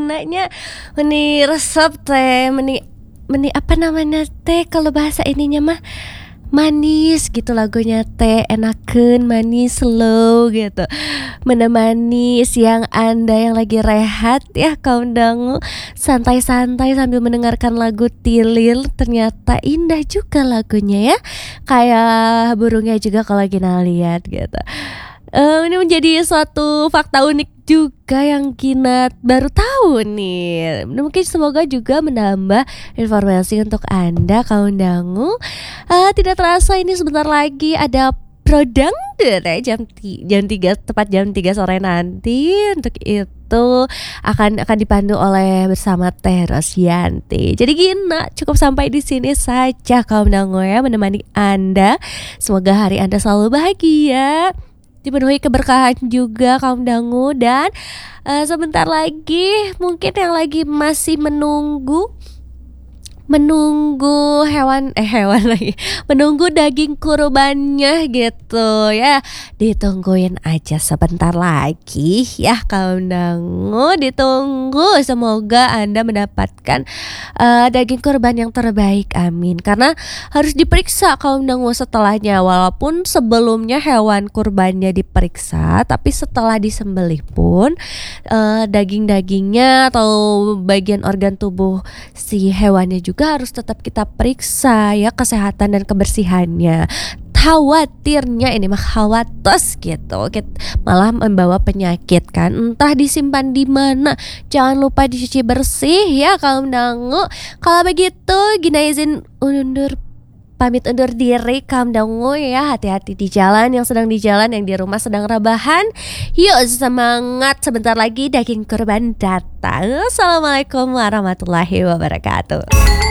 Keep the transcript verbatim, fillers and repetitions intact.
ginanya meni resep teh, meni meni apa namanya teh kalau bahasa ininya mah manis gitu lagunya teh, enakeun manis slow gitu. Menemani siang Anda yang lagi rehat ya kaum dangu, santai-santai sambil mendengarkan lagu Tilil. Ternyata indah juga lagunya ya. Kayak burungnya juga kalau Gina lihat gitu. Eee, ini menjadi suatu fakta unik juga yang Gina baru tahu nih. Mungkin semoga juga menambah informasi untuk Anda kaum dangu. Eee, tidak terasa ini sebentar lagi ada Prodangdur ya jam ti jam tiga tepat jam tiga sore nanti. Untuk itu akan akan dipandu oleh bersama Teh Rosyanti. Jadi Gina cukup sampai di sini saja kaum dangu ya, menemani Anda. Semoga hari Anda selalu bahagia, dipenuhi keberkahan juga kaum dangu. Dan uh, sebentar lagi mungkin yang lagi masih menunggu menunggu hewan eh hewan lagi menunggu daging kurbannya gitu ya, ditungguin aja sebentar lagi ya kaum dangu, ditunggu. Semoga Anda mendapatkan uh, daging kurban yang terbaik, amin. Karena harus diperiksa kaum dangu setelahnya, walaupun sebelumnya hewan kurbannya diperiksa, tapi setelah disembelih pun uh, daging-dagingnya atau bagian organ tubuh si hewannya juga juga harus tetap kita periksa ya, kesehatan dan kebersihannya. Khawatirnya ini mah khawatos gitu, malah membawa penyakit kan, entah disimpan di mana. Jangan lupa dicuci bersih ya kaum dangu. Kalau begitu Gina izin undur pamit undur diri kaum dangu ya. Hati-hati di jalan, yang sedang di jalan, yang di rumah sedang rebahan. Yuk semangat, sebentar lagi daging kurban datang. Assalamualaikum warahmatullahi wabarakatuh.